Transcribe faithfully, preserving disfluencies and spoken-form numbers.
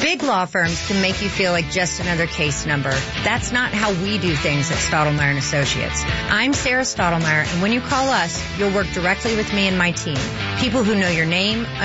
Big law firms can make you feel like just another case number. That's not how we do things at Stottlemyre and Associates. I'm Sarah Stottlemyre, and when you call us, you'll work directly with me and my team. People who know your name,